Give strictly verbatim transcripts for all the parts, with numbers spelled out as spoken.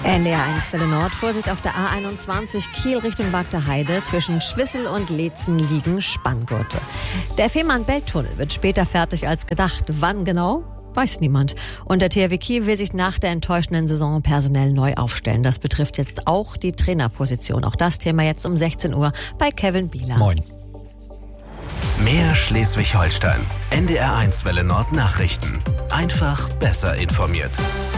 N D R eins Welle Nord, Vorsicht auf der A einundzwanzig Kiel Richtung Bagder Heide. Zwischen Schwissel und Leetzen liegen Spanngurte. Der Fehmarn-Belt-Tunnel wird später fertig als gedacht. Wann genau? Weiß niemand. Und der T H W Kiel will sich nach der enttäuschenden Saison personell neu aufstellen. Das betrifft jetzt auch die Trainerposition. Auch das Thema jetzt um sechzehn Uhr bei Kevin Bieler. Moin. Mehr Schleswig-Holstein. N D R eins Welle Nord Nachrichten. Einfach besser informiert.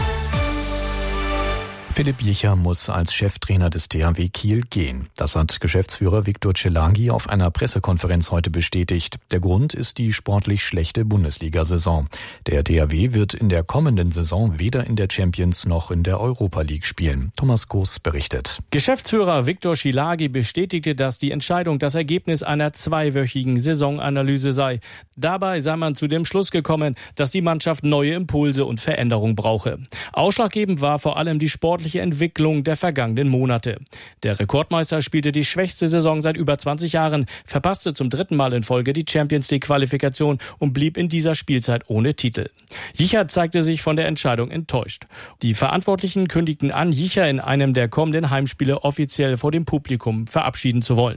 Philipp Jicher muss als Cheftrainer des T H W Kiel gehen. Das hat Geschäftsführer Viktor Celangi auf einer Pressekonferenz heute bestätigt. Der Grund ist die sportlich schlechte Bundesliga-Saison. Der T H W wird in der kommenden Saison weder in der Champions noch in der Europa League spielen. Thomas Goos berichtet. Geschäftsführer Viktor Celangi bestätigte, dass die Entscheidung das Ergebnis einer zweiwöchigen Saisonanalyse sei. Dabei sei man zu dem Schluss gekommen, dass die Mannschaft neue Impulse und Veränderung brauche. Ausschlaggebend war vor allem die sportliche Entwicklung der vergangenen Monate. Der Rekordmeister spielte die schwächste Saison seit über zwanzig Jahren, verpasste zum dritten Mal in Folge die Champions League Qualifikation und blieb in dieser Spielzeit ohne Titel. Jicher zeigte sich von der Entscheidung enttäuscht. Die Verantwortlichen kündigten an, Jicher in einem der kommenden Heimspiele offiziell vor dem Publikum verabschieden zu wollen.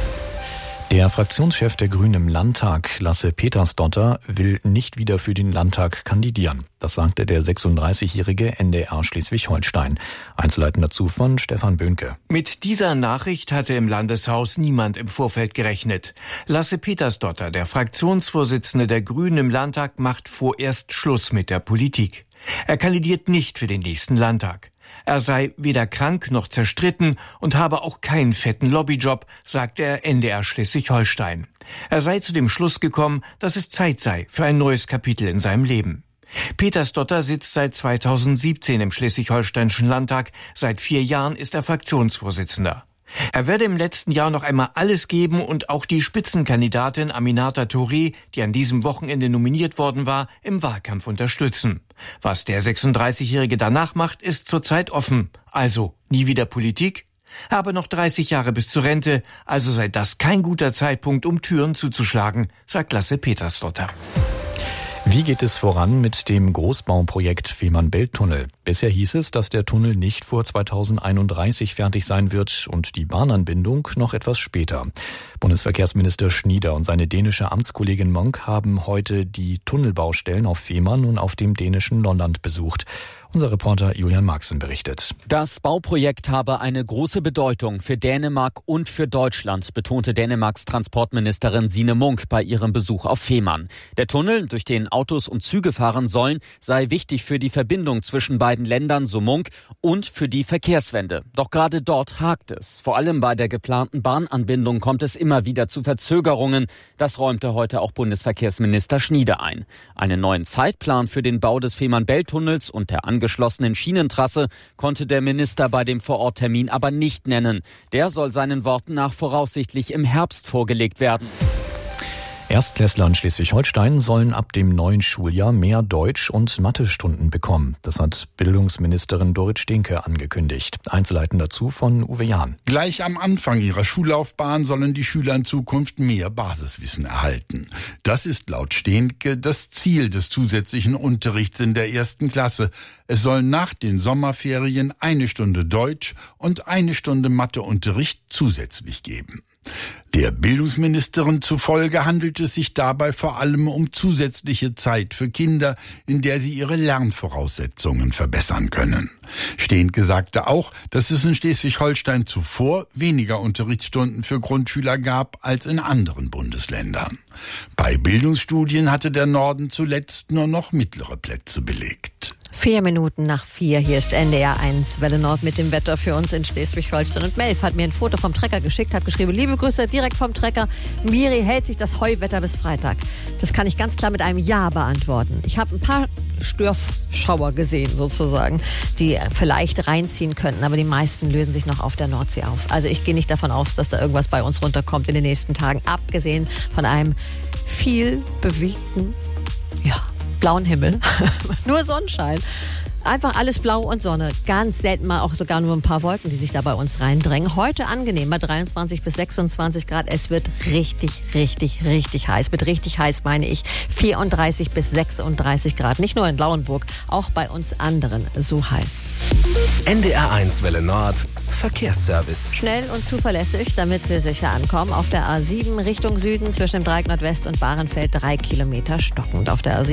Der Fraktionschef der Grünen im Landtag, Lasse Petersdotter, will nicht wieder für den Landtag kandidieren. Das sagte der sechsunddreißigjährige N D R Schleswig-Holstein. Einzelheiten dazu von Stefan Böhnke. Mit dieser Nachricht hatte im Landeshaus niemand im Vorfeld gerechnet. Lasse Petersdotter, der Fraktionsvorsitzende der Grünen im Landtag, macht vorerst Schluss mit der Politik. Er kandidiert nicht für den nächsten Landtag. Er sei weder krank noch zerstritten und habe auch keinen fetten Lobbyjob, sagt er N D R Schleswig-Holstein. Er sei zu dem Schluss gekommen, dass es Zeit sei für ein neues Kapitel in seinem Leben. Petersdotter sitzt seit zweitausendsiebzehn im Schleswig-Holsteinischen Landtag. Seit vier Jahren ist er Fraktionsvorsitzender. Er werde im letzten Jahr noch einmal alles geben und auch die Spitzenkandidatin Aminata Touré, die an diesem Wochenende nominiert worden war, im Wahlkampf unterstützen. Was der sechsunddreißigjährige danach macht, ist zurzeit offen. Also nie wieder Politik? Er habe noch dreißig Jahre bis zur Rente, also sei das kein guter Zeitpunkt, um Türen zuzuschlagen, sagt Lasse Petersdotter. Wie geht es voran mit dem Großbauprojekt Fehmarn-Belt-Tunnel? Bisher hieß es, dass der Tunnel nicht vor zweitausendeinunddreißig fertig sein wird und die Bahnanbindung noch etwas später. Bundesverkehrsminister Schnieder und seine dänische Amtskollegin Monk haben heute die Tunnelbaustellen auf Fehmarn und auf dem dänischen Lolland besucht. Unser Reporter Julian Marxen berichtet. Das Bauprojekt habe eine große Bedeutung für Dänemark und für Deutschland, betonte Dänemarks Transportministerin Signe Munk bei ihrem Besuch auf Fehmarn. Der Tunnel, durch den Autos und Züge fahren sollen, sei wichtig für die Verbindung zwischen beiden Ländern, so Munk, und für die Verkehrswende. Doch gerade dort hakt es. Vor allem bei der geplanten Bahnanbindung kommt es immer wieder zu Verzögerungen. Das räumte heute auch Bundesverkehrsminister Schnieder ein. Einen neuen Zeitplan für den Bau des Fehmarn-Belt-Tunnels und der angeschlossenen Schienentrasse konnte der Minister bei dem Vororttermin aber nicht nennen. Der soll seinen Worten nach voraussichtlich im Herbst vorgelegt werden. Erstklässler in Schleswig-Holstein sollen ab dem neuen Schuljahr mehr Deutsch- und Mathestunden bekommen. Das hat Bildungsministerin Dorit Stehnke angekündigt. Einzelheiten dazu von Uwe Jahn. Gleich am Anfang ihrer Schullaufbahn sollen die Schüler in Zukunft mehr Basiswissen erhalten. Das ist laut Stehnke das Ziel des zusätzlichen Unterrichts in der ersten Klasse. Es soll nach den Sommerferien eine Stunde Deutsch und eine Stunde Matheunterricht zusätzlich geben. Der Bildungsministerin zufolge handelt es sich dabei vor allem um zusätzliche Zeit für Kinder, in der sie ihre Lernvoraussetzungen verbessern können. Stehnke sagte auch, dass es in Schleswig-Holstein zuvor weniger Unterrichtsstunden für Grundschüler gab als in anderen Bundesländern. Bei Bildungsstudien hatte der Norden zuletzt nur noch mittlere Plätze belegt. Vier Minuten nach vier, hier ist N D R eins Welle Nord mit dem Wetter für uns in Schleswig-Holstein. Und Melf hat mir ein Foto vom Trecker geschickt, hat geschrieben, liebe Grüße direkt vom Trecker. Miri, hält sich das Heuwetter bis Freitag? Das kann ich ganz klar mit einem Ja beantworten. Ich habe ein paar Störfschauer gesehen sozusagen, die vielleicht reinziehen könnten, aber die meisten lösen sich noch auf der Nordsee auf. Also ich gehe nicht davon aus, dass da irgendwas bei uns runterkommt in den nächsten Tagen, abgesehen von einem viel bewegten, ja, blauen Himmel. Nur Sonnenschein. Einfach alles blau und Sonne. Ganz selten mal auch sogar nur ein paar Wolken, die sich da bei uns reindrängen. Heute angenehm bei dreiundzwanzig bis sechsundzwanzig Grad. Es wird richtig, richtig, richtig heiß. Mit richtig heiß meine ich vierunddreißig bis sechsunddreißig Grad. Nicht nur in Lauenburg, auch bei uns anderen so heiß. N D R eins Welle Nord Verkehrsservice. Schnell und zuverlässig, damit Sie sicher ankommen. Auf der A sieben Richtung Süden zwischen dem Dreieck Nordwest und Bahrenfeld drei Kilometer stockend. Auf der A sieben